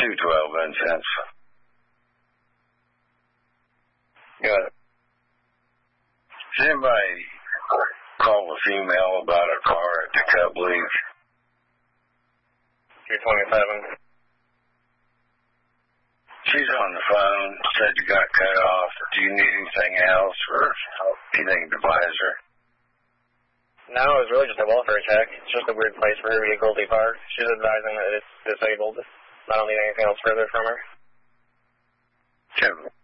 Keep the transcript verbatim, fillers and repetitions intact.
two twelve incents. Got it. Does anybody call a female about a car at the Cup League? two twenty-seven. She's on the phone, said you got cut off. Do you need anything else or anything to advise her? No, it was really just a welfare check. It's just a weird place for her vehicle to be parked. She's advising that it's disabled. I don't need anything else further from her. Sure.